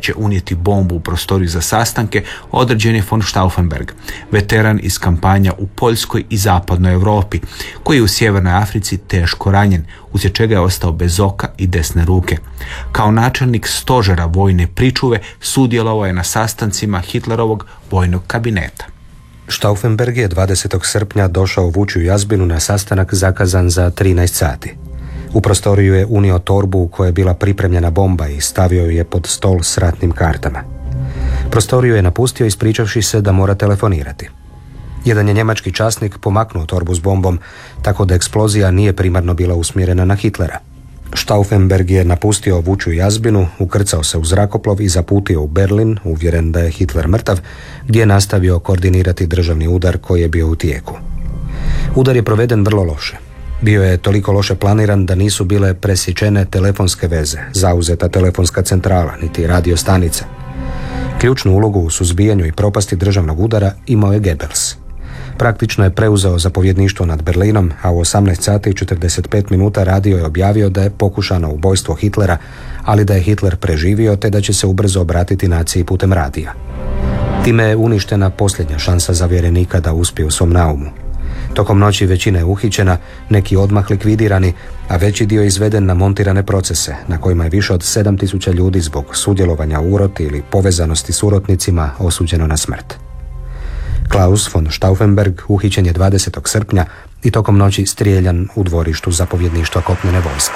će unijeti bombu u prostoriju za sastanke određen je von Stauffenberg, veteran iz kampanja u Poljskoj i zapadnoj Europi, koji je u Sjevernoj Africi teško ranjen, uslijed čega je ostao bez oka i desne ruke. Kao načelnik stožera vojne pričuve sudjelovao je na sastancima Hitlerovog vojnog kabineta. Stauffenberg je 20. srpnja došao u Vučju jazbinu na sastanak zakazan za 13 sati. U prostoriju je unio torbu u kojoj je bila pripremljena bomba i stavio ju je pod stol s ratnim kartama. Prostoriju je napustio ispričavši se da mora telefonirati. Jedan je njemački časnik pomaknuo torbu s bombom, tako da eksplozija nije primarno bila usmjerena na Hitlera. Stauffenberg je napustio Vučju jazbinu, ukrcao se u zrakoplov i zaputio u Berlin, uvjeren da je Hitler mrtav, gdje je nastavio koordinirati državni udar koji je bio u tijeku. Udar je proveden vrlo loše. Bio je toliko loše planiran da nisu bile presječene telefonske veze, zauzeta telefonska centrala, niti radio stanica. Ključnu ulogu u suzbijanju i propasti državnog udara imao je Goebbels. Praktično je preuzeo zapovjedništvo nad Berlinom, a u 18 sati i 45 minuta radio je objavio da je pokušano ubojstvo Hitlera, ali da je Hitler preživio te da će se ubrzo obratiti naciji putem radija. Time je uništena posljednja šansa zavjerenika da uspije u svom naumu. Tokom noći većina je uhićena, neki odmah likvidirani, a veći dio izveden na montirane procese, na kojima je više od 7000 ljudi zbog sudjelovanja u uroti ili povezanosti s urotnicima osuđeno na smrt. Klaus von Stauffenberg uhićen je 20. srpnja i tokom noći strijeljan u dvorištu zapovjedništva kopnene vojske.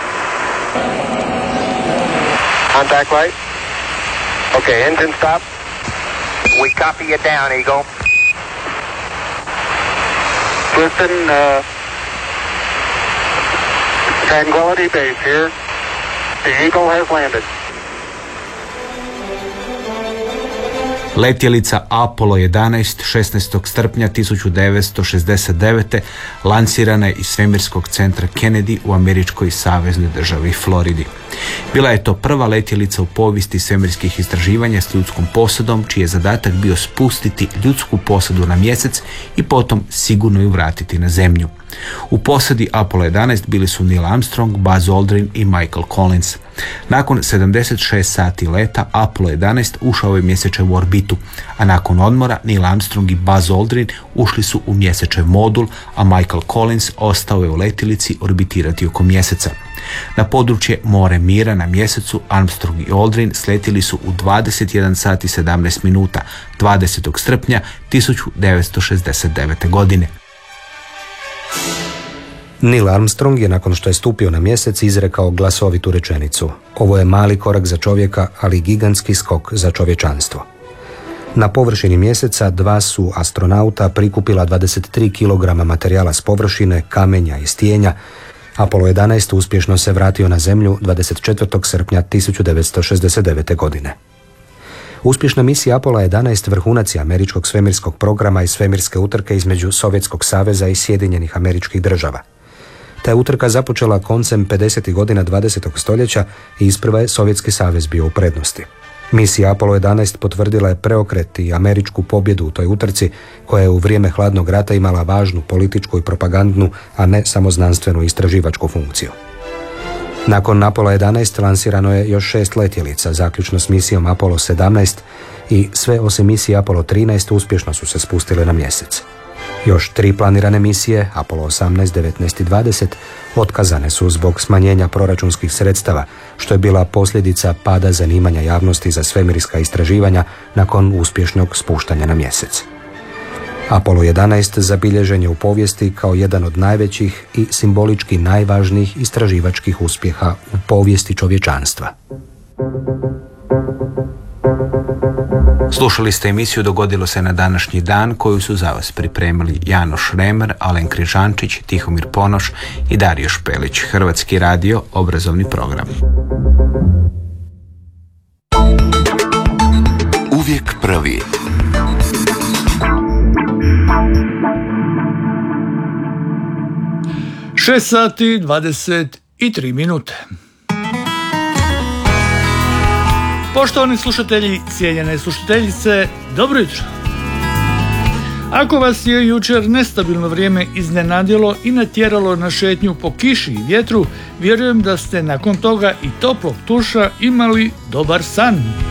Contact light. Okay, engine stop. We copy you down, Eagle. Listen, Tranquility Base here. The Eagle has landed. Letjelica Apollo 11 16. srpnja 1969. lansirana je iz svemirskog centra Kennedy u američkoj saveznoj državi Floridi. Bila je to prva letjelica u povijesti svemirskih istraživanja s ljudskom posadom, čiji je zadatak bio spustiti ljudsku posadu na mjesec i potom sigurno ju vratiti na zemlju. U posadi Apollo 11 bili su Neil Armstrong, Buzz Aldrin i Michael Collins. Nakon 76 sati leta Apollo 11 ušao je u mjesečevu orbitu, a nakon odmora Neil Armstrong i Buzz Aldrin ušli su u mjesečev modul, a Michael Collins ostao je u letjelici orbitirati oko mjeseca. Na područje More Mira na mjesecu Armstrong i Aldrin sletjeli su u 21 sat i 17 minuta 20. srpnja 1969. godine. Neil Armstrong je nakon što je stupio na mjesec izrekao glasovitu rečenicu: "Ovo je mali korak za čovjeka, ali gigantski skok za čovječanstvo." Na površini mjeseca dva su astronauta prikupila 23 kg materijala s površine, kamenja i stijenja. Apollo 11 uspješno se vratio na Zemlju 24. srpnja 1969. godine. Uspješna misija Apollo 11 vrhunac je američkog svemirskog programa i svemirske utrke između Sovjetskog saveza i Sjedinjenih Američkih Država. Ta je utrka započela koncem 50. godina 20. stoljeća i isprva je Sovjetski savez bio u prednosti. Misija Apollo 11 potvrdila je preokret i američku pobjedu u toj utrci, koja je u vrijeme hladnog rata imala važnu političku i propagandnu, a ne samo znanstvenu i istraživačku funkciju. Nakon Apollo 11 lansirano je još 6 letjelica, zaključno s misijom Apollo 17, i sve osim misije Apollo 13 uspješno su se spustile na mjesec. Još 3 planirane misije, Apollo 18, 19 i 20, otkazane su zbog smanjenja proračunskih sredstava, što je bila posljedica pada zanimanja javnosti za svemirska istraživanja nakon uspješnog spuštanja na mjesec. Apollo 11 zabilježen je u povijesti kao jedan od najvećih i simbolički najvažnijih istraživačkih uspjeha u povijesti čovječanstva. Slušali ste emisiju Dogodilo se na današnji dan, koju su za vas pripremili Janoš Remer, Alen Križančić, Tihomir Ponoš i Dario Špelić. Hrvatski radio, obrazovni program. Uvijek prvi. Šest sati 23 minute. Poštovani slušatelji, cijenjene slušateljice, dobro jutro. Ako vas je jučer nestabilno vrijeme iznenadilo i natjeralo na šetnju po kiši i vjetru, vjerujem da ste nakon toga i toplog tuša imali dobar san.